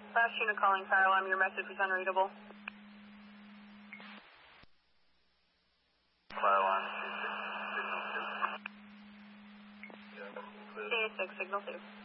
Last unit calling fire alarm, your message is unreadable. Fire alarm, signal 2. CA6, signal 2.